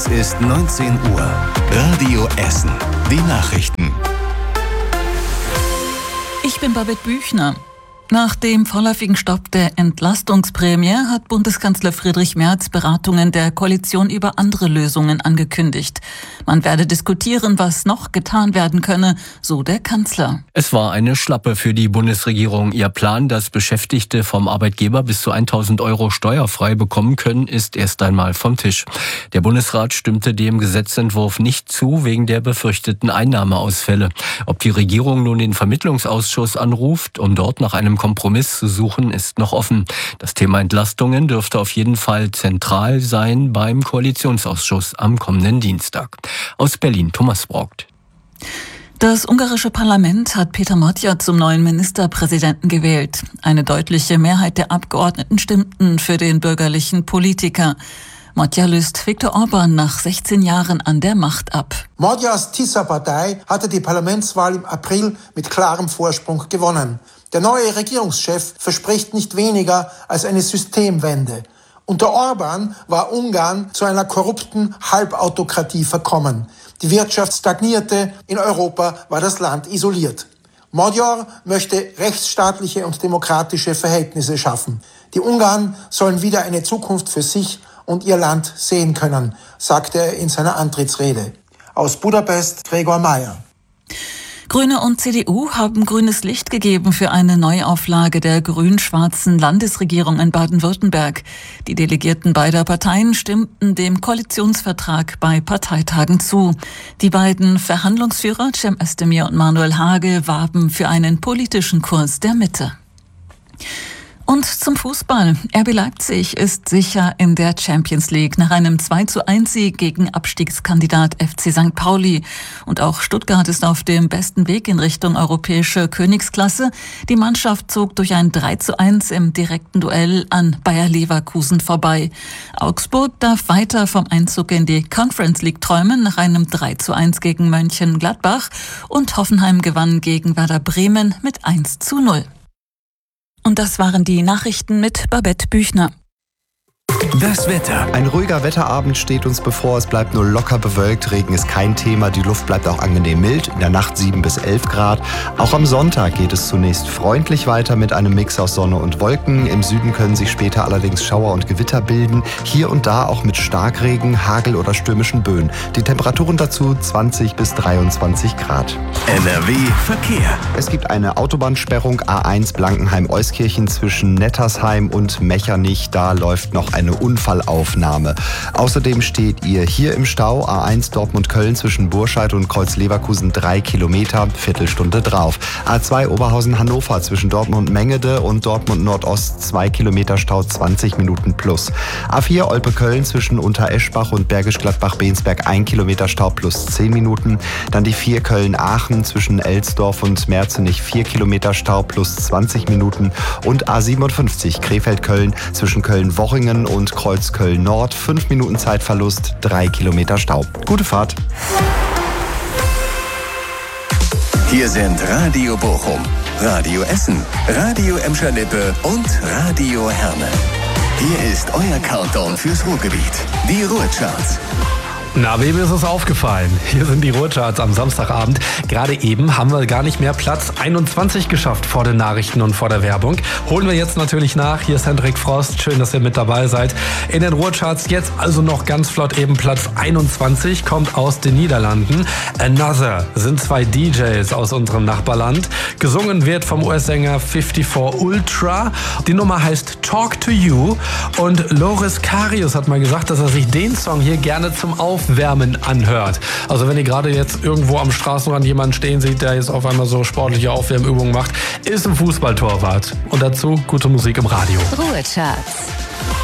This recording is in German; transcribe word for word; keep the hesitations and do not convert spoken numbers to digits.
Es ist neunzehn Uhr. Radio Essen. Die Nachrichten. Ich bin Babette Büchner. Nach dem vorläufigen Stopp der Entlastungsprämie hat Bundeskanzler Friedrich Merz Beratungen der Koalition über andere Lösungen angekündigt. Man werde diskutieren, was noch getan werden könne, so der Kanzler. Es war eine Schlappe für die Bundesregierung. Ihr Plan, dass Beschäftigte vom Arbeitgeber bis zu tausend Euro steuerfrei bekommen können, ist erst einmal vom Tisch. Der Bundesrat stimmte dem Gesetzentwurf nicht zu, wegen der befürchteten Einnahmeausfälle. Ob die Regierung nun den Vermittlungsausschuss anruft, um dort nach einem Kompromiss zu suchen, ist noch offen. Das Thema Entlastungen dürfte auf jeden Fall zentral sein beim Koalitionsausschuss am kommenden Dienstag. Aus Berlin, Thomas Braugt. Das ungarische Parlament hat Péter Matya zum neuen Ministerpräsidenten gewählt. Eine deutliche Mehrheit der Abgeordneten stimmten für den bürgerlichen Politiker. Matya löst Viktor Orbán nach sechzehn Jahren an der Macht ab. Magyas Tisza-Partei hatte die Parlamentswahl im April mit klarem Vorsprung gewonnen. Der neue Regierungschef verspricht nicht weniger als eine Systemwende. Unter Orbán war Ungarn zu einer korrupten Halbautokratie verkommen. Die Wirtschaft stagnierte, in Europa war das Land isoliert. Magyar möchte rechtsstaatliche und demokratische Verhältnisse schaffen. Die Ungarn sollen wieder eine Zukunft für sich und ihr Land sehen können, sagte er in seiner Antrittsrede. Aus Budapest, Gregor Mayer. Grüne und C D U haben grünes Licht gegeben für eine Neuauflage der grün-schwarzen Landesregierung in Baden-Württemberg. Die Delegierten beider Parteien stimmten dem Koalitionsvertrag bei Parteitagen zu. Die beiden Verhandlungsführer, Cem Özdemir und Manuel Hage, warben für einen politischen Kurs der Mitte. Und zum Fußball. R B Leipzig ist sicher in der Champions League nach einem zwei zu eins Sieg gegen Abstiegskandidat F C Sankt Pauli. Und auch Stuttgart ist auf dem besten Weg in Richtung europäische Königsklasse. Die Mannschaft zog durch ein drei zu eins im direkten Duell an Bayer Leverkusen vorbei. Augsburg darf weiter vom Einzug in die Conference League träumen nach einem drei zu eins gegen Mönchengladbach. Und Hoffenheim gewann gegen Werder Bremen mit eins zu null. Und das waren die Nachrichten mit Babette Büchner. Das Wetter. Ein ruhiger Wetterabend steht uns bevor. Es bleibt nur locker bewölkt. Regen ist kein Thema. Die Luft bleibt auch angenehm mild. In der Nacht sieben bis elf Grad. Auch am Sonntag geht es zunächst freundlich weiter mit einem Mix aus Sonne und Wolken. Im Süden können sich später allerdings Schauer und Gewitter bilden. Hier und da auch mit Starkregen, Hagel oder stürmischen Böen. Die Temperaturen dazu zwanzig bis dreiundzwanzig Grad. N R W Verkehr. Es gibt eine Autobahnsperrung A eins Blankenheim-Euskirchen zwischen Nettersheim und Mechernich. Da läuft noch eine Unfallaufnahme. Außerdem steht ihr hier im Stau A eins Dortmund-Köln zwischen Burscheid und Kreuz-Leverkusen drei Kilometer, Viertelstunde drauf. A zwei Oberhausen-Hannover zwischen Dortmund-Mengede und Dortmund-Nordost zwei Kilometer Stau, zwanzig Minuten plus. A vier Olpe-Köln zwischen Untereschbach und Bergisch Gladbach-Bensberg ein Kilometer Stau plus zehn Minuten. Dann die vier Köln-Aachen zwischen Elsdorf und Merzenich vier Kilometer Stau plus zwanzig Minuten. Und A siebenundfünfzig Krefeld-Köln zwischen Köln-Wochingen und Kreuz-Köln-Nord, fünf Minuten Zeitverlust, drei Kilometer Stau. Gute Fahrt. Hier sind Radio Bochum, Radio Essen, Radio Emscher-Lippe und Radio Herne. Hier ist euer Countdown fürs Ruhrgebiet, die Ruhrcharts. Na, wem ist es aufgefallen? Hier sind die Ruhrcharts am Samstagabend. Gerade eben haben wir gar nicht mehr Platz einundzwanzig geschafft vor den Nachrichten und vor der Werbung. Holen wir jetzt natürlich nach. Hier ist Hendrik Frost. Schön, dass ihr mit dabei seid. In den Ruhrcharts jetzt also noch ganz flott eben Platz einundzwanzig, kommt aus den Niederlanden. Another sind zwei D Js aus unserem Nachbarland. Gesungen wird vom U S-Sänger fifty-four Ultra. Die Nummer heißt Talk to You. Und Loris Karius hat mal gesagt, dass er sich den Song hier gerne zum Aufwärmen anhört. Also wenn ihr gerade jetzt irgendwo am Straßenrand jemanden stehen seht, der jetzt auf einmal so sportliche Aufwärmübungen macht, ist ein Fußballtorwart. Und dazu gute Musik im Radio. Ruhrcharts.